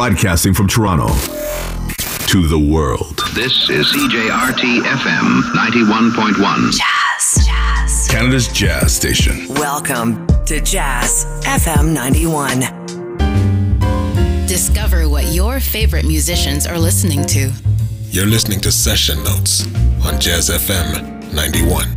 Broadcasting from Toronto to the world. This is CJRT FM 91.1. Jazz. Canada's jazz station. Welcome to Jazz FM 91. Discover what your favorite musicians are listening to. You're listening to Session Notes on Jazz FM 91.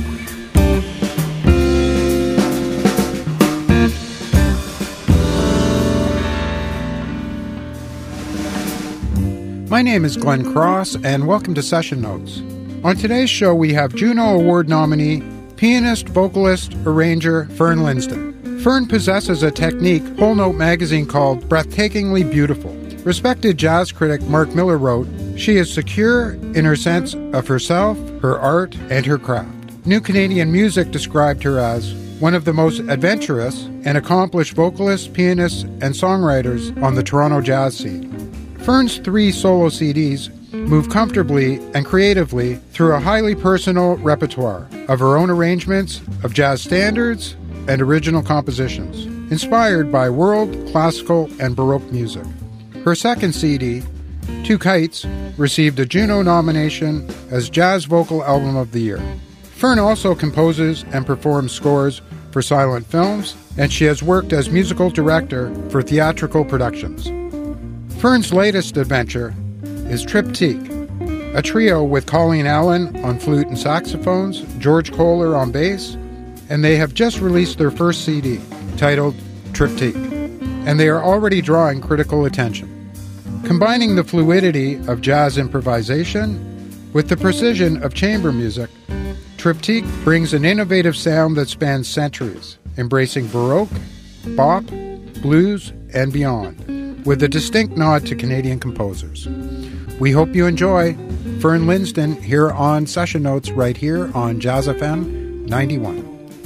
My name is Glenn Cross, and welcome to Session Notes. On today's show, we have Juno Award nominee, pianist, vocalist, arranger Fern Linsden. Fern possesses a technique Whole Note magazine called breathtakingly beautiful. Respected jazz critic Mark Miller wrote, "She is secure in her sense of herself, her art, and her craft." New Canadian Music described her as one of the most adventurous and accomplished vocalists, pianists, and songwriters on the Toronto jazz scene. Fern's 3 solo CDs move comfortably and creatively through a highly personal repertoire of her own arrangements of jazz standards and original compositions, inspired by world, classical, and Baroque music. Her second CD, Two Kites, received a Juno nomination as Jazz Vocal Album of the Year. Fern also composes and performs scores for silent films, and she has worked as musical director for theatrical productions. Fern's latest adventure is Triptyque, a trio with Colleen Allen on flute and saxophones, George Kohler on bass, and they have just released their first CD, titled Triptyque, and they are already drawing critical attention. Combining the fluidity of jazz improvisation with the precision of chamber music, Triptyque brings an innovative sound that spans centuries, embracing Baroque, bop, blues, and beyond, with a distinct nod to Canadian composers. We hope you enjoy Fern Linsden here on Session Notes right here on Jazz FM 91.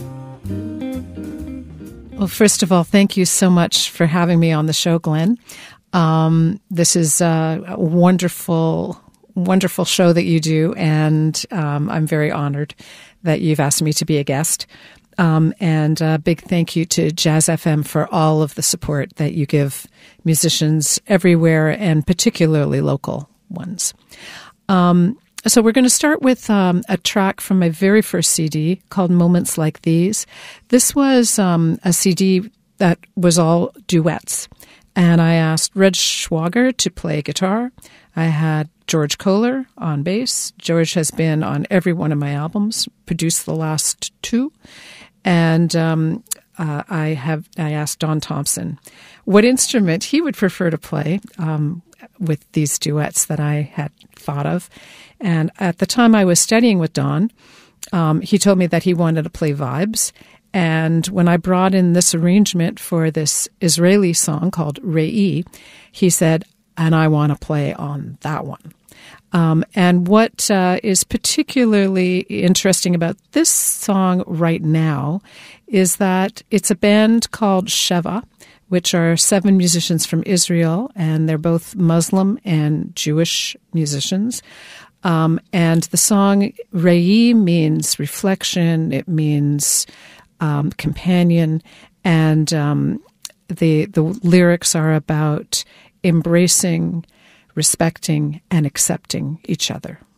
Well, first of all, thank you so much for having me on the show, Glenn. This is a wonderful show that you do, and I'm very honored that you've asked me to be a guest. And a big thank you to Jazz FM for all of the support that you give musicians everywhere, and particularly local ones. So we're going to start with a track from my very first CD called Moments Like These. This was a CD that was all duets. And I asked Red Schwager to play guitar. I had George Kohler on bass. George has been on every one of my albums, produced the last 2. And I asked Don Thompson what instrument he would prefer to play with these duets that I had thought of. And at the time I was studying with Don, he told me that he wanted to play vibes. And when I brought in this arrangement for this Israeli song called Re'i, he said, and I want to play on that one. And what is particularly interesting about this song right now is that it's a band called Sheva, which are 7 musicians from Israel, and they're both Muslim and Jewish musicians. And the song Re'i means reflection, it means companion, and the lyrics are about embracing, respecting, and accepting each other.